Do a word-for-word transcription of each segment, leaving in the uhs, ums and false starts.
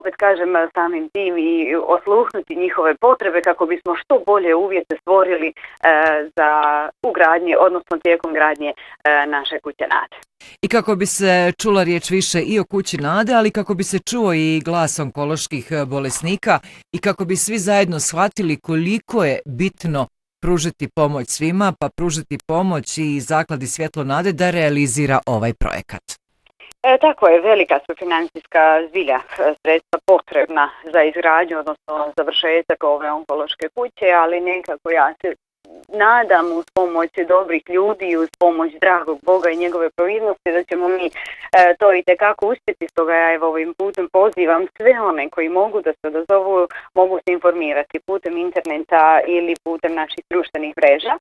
opet kažem samim tim i osluhnuti njihove potrebe kako bismo što bolje uvjete stvorili e, za ugradnje, odnosno tijekom gradnje e, naše kuće nade. I kako bi se čula riječ više i o kući nade, ali kako bi se čuo i glas onkoloških bolesnika i kako bi svi zajedno shvatili koliko je bitno pružiti pomoć svima, pa pružiti pomoć i Zakladi Svjetlo nade da realizira ovaj projekat. E, tako je, velika su financijska zbilja sredstva potrebna za izgradnju, odnosno završetak ove onkološke kuće, ali nekako ja se nadam uz pomoć dobrih ljudi, uz pomoć dragog Boga i njegove providnosti da ćemo mi e, to i tekako uspjeti. Stoga ja evo ovim putem pozivam sve one koji mogu da se odazovu, mogu se informirati putem interneta ili putem naših društvenih mreža. E,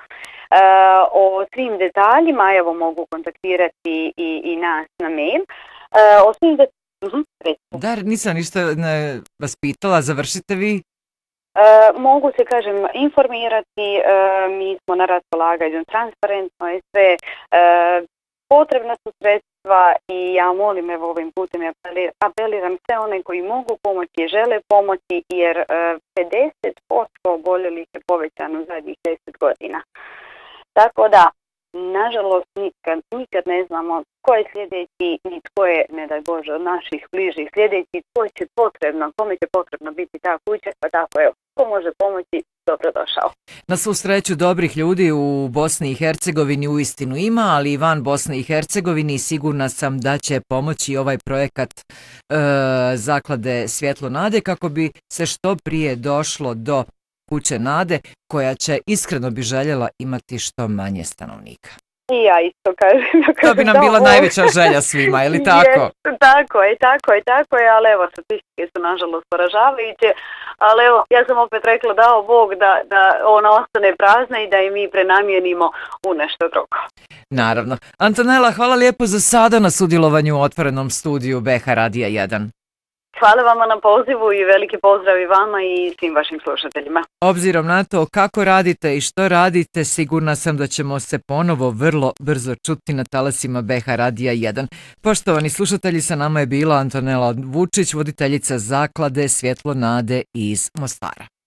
o svim detaljima evo mogu kontaktirati i, i nas na mail. E, o svim detaljima... Uh-huh, da, nisam ništa ne, vas pitala, završite vi. E, mogu se, kažem, informirati, e, mi smo na raspolaganju, transparentno je sve, e, potrebna su sredstva i ja molim evo ovim putem ja apeliram sve one koji mogu pomoći i žele pomoći jer e, pedeset posto oboljelih je povećano u zadnjih deset godina. Tako da, nažalost, nikad, nikad ne znamo tko je sljedeći ni tko je, ne daj Bože, od naših bližih sljedeći, tko će potrebno, kome će potrebno biti ta kuća, pa tako evo, ko može pomoći, dobrodošao. Na svu sreću dobrih ljudi u Bosni i Hercegovini uistinu ima, ali i van Bosne i Hercegovini sigurna sam da će pomoći ovaj projekat e, Zaklade Svjetlo nade kako bi se što prije došlo do kuće nade koja će, iskreno bi željela imati što manje stanovnika. I ja isto kažem. To bi nam bila ovo najveća želja svima, ili tako? Jest, tako je, tako je, tako je, ali evo, statistike su nažalost poražavajuće, ali evo, ja sam opet rekla dao Bog da, da ona ostane prazna i da je mi prenamijenimo u nešto drugo. Naravno. Antonela, hvala lijepo za sada na sudjelovanju u otvorenom studiju B H Radija jedan. Hvala vama na pozivu i veliki pozdrav i vama i svim vašim slušateljima. Obzirom na to kako radite i što radite, sigurna sam da ćemo se ponovo vrlo brzo čuti na talasima B H Radija jedan. Poštovani slušatelji, sa nama je bila Antonela Vučić, voditeljica Zaklade Svjetlo nade iz Mostara.